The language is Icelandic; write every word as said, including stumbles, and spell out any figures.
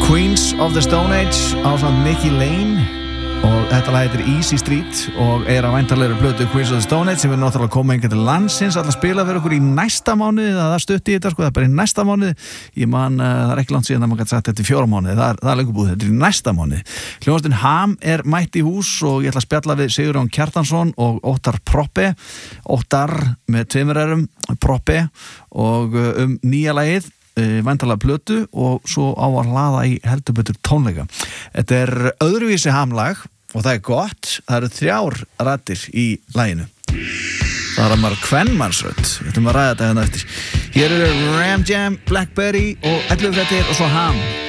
Queens of the Stone Age ásamt Nikki Lane og þetta lag heitir Easy Street og er á væntanlegri plötu Queens of the Stone Age sem er náttúrulega koma einhvern til landsins alltaf spila fyrir okkur í næsta mánuði það er stutt í þetta sko, það er bara í næsta mánuði ég man, uh, það er ekki langt síðan að maður gæti sagt þetta í fjóra mánuði, það er, það er lengur búið þetta er í næsta mánuði. Hljómsveitin Ham er mætt í hús og ég ætla að spjalla við Sigurjón Kjartansson og Óttar Proppe Óttar með tveimur erum Proppe og uh, um nýja lagið væntanlega plötu og svo á að hlaða í heldur betur tónleika. Þetta er öðruvísi hamlag og það er gott, það eru þrjár raddir í laginu. Það er að maður kvenmannsrödd, við ætlum að ræða þetta hérna eftir. Hér eru Ram Jam, Blackberry og ellefu fréttir og svo Ham.